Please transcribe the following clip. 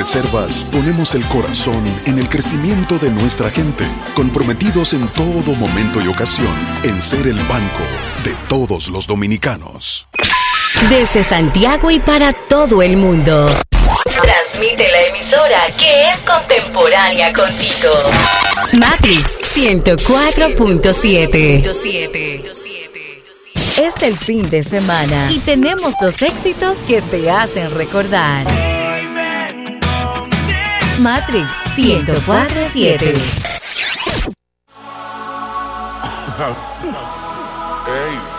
Banreservas ponemos el corazón en el crecimiento de nuestra gente, comprometidos en todo momento y ocasión en ser el banco de todos los dominicanos. Desde Santiago y para todo el mundo. Transmite la emisora que es contemporánea contigo. Matrix 104.7. Es el fin de semana y tenemos los éxitos que te hacen recordar. Matrix 104.7. Hey.